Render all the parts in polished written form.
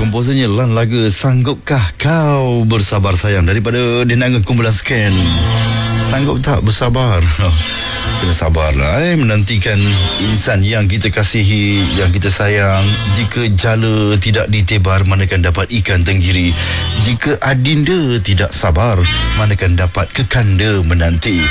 komposernya Lan Laga Sanggupkah Kau Bersabar Sayang daripada Denangan Kumpulan Scan. Sanggup tak bersabar? Kena sabarlah menantikan insan yang kita kasihi, yang kita sayang. Jika jala tidak ditebar, manakan dapat ikan tenggiri. Jika adinda tidak sabar, manakan dapat kekanda menanti.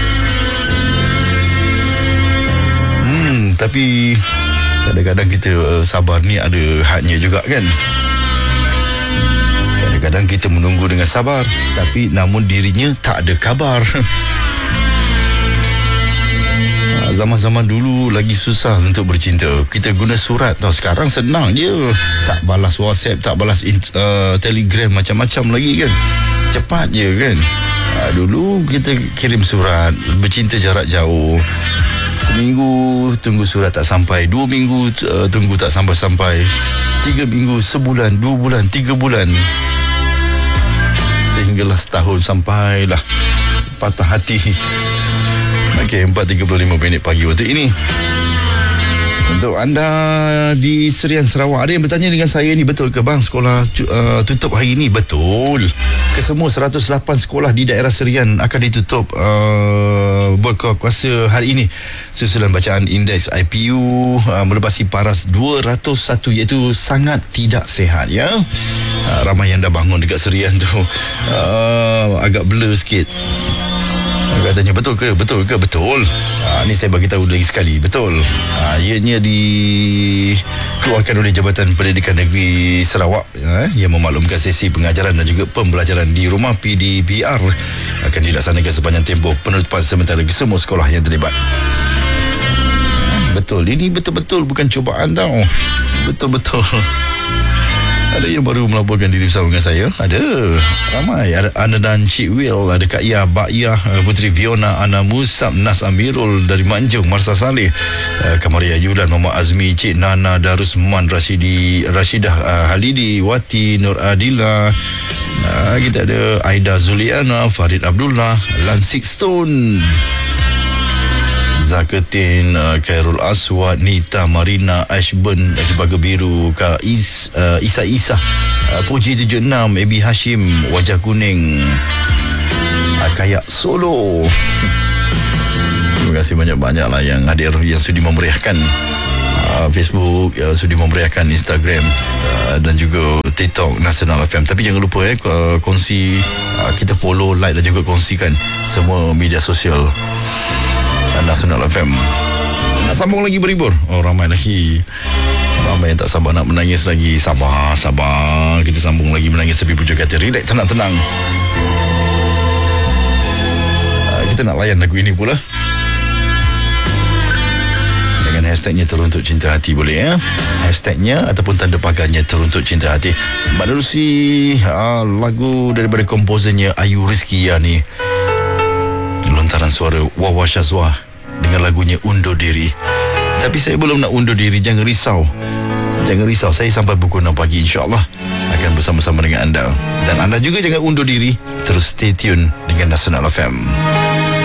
Tapi kadang-kadang kita sabar ni ada hadnya juga kan. Kadang-kadang kita menunggu dengan sabar, tapi namun dirinya tak ada kabar. Zaman-zaman dulu lagi susah untuk bercinta. Kita guna surat tau. Sekarang senang je. Tak balas WhatsApp, tak balas Telegram, macam-macam lagi kan. Cepat je kan. Dulu kita kirim surat, bercinta jarak jauh. Seminggu tunggu surat tak sampai, 2 minggu tunggu tak sampai-sampai, 3 minggu, sebulan, 2 bulan, 3 bulan, sehinggalah setahun sampailah patah hati. Okey, 4.35 pagi waktu ini. Untuk anda di Serian Sarawak, ada yang bertanya dengan saya ni, betul ke bang sekolah tutup hari ini? Betul. Kesemua 108 sekolah di daerah Serian akan ditutup berkuasa hari ini. Susulan bacaan indeks IPU melepasi paras 201, iaitu sangat tidak sihat ya. Ramai yang dah bangun dekat Serian tu agak blur sikit. Katanya betul ke? Betul. Ni saya bagi tahu lagi sekali. Betul. Ianya dikeluarkan oleh Jabatan Pendidikan Negeri Sarawak yang memaklumkan sesi pengajaran dan juga pembelajaran di rumah PDBR akan dilaksanakan sepanjang tempoh penutupan sementara ke semua sekolah yang terlibat. Betul. Ini betul-betul bukan cubaan tau. Betul-betul. Ada yang baru melaporkan diri bersama dengan saya. Ada ramai. Ada Ana dan Cik Will, ada Kak Ia, Bak Ia, Putri Fiona, Ana Musab, Nas Amirul dari Manjung, Marsa Saleh, Kamaria Yulan, Mama Azmi, Cik Nana, Darusman, Rashidah Halidi, Wati, Nur Adila. Kita ada Aida Zuliana, Farid Abdullah, Lansik Stone, Zaketin, Khairul Aswad, Nita, Marina, Ashburn, Sebagai Biru, Kak Isa, Puji 76, Ebi Hashim, Wajah Kuning, Kayak Solo. Terima kasih banyak-banyak lah yang hadir, yang sudi memeriahkan Facebook, sudi memeriahkan Instagram dan juga TikTok Nasional FM. Tapi jangan lupa kongsi, kita follow, like dan juga kongsikan semua media sosial Nasional FM. Nak sambung lagi berhibur? Oh, ramai lagi. Ramai yang tak sabar nak menangis lagi. Sabar. Kita sambung lagi menangis tepi pucuk hati. Relax, tenang. Kita nak layan lagu ini pula dengan hashtagnya Teruntuk Cinta Hati, boleh ya? Hashtagnya ataupun tanda pagarnya Teruntuk Cinta Hati. Menerusi lagu daripada komposernya Ayu Rizkia ni, lontaran suara Wawa Syazwa dengan lagunya Undur Diri. Tapi saya belum nak undur diri. Jangan risau. Saya sampai pukul 6 pagi insyaAllah akan bersama-sama dengan anda. Dan anda juga jangan undur diri. Terus stay tune dengan Nasional FM.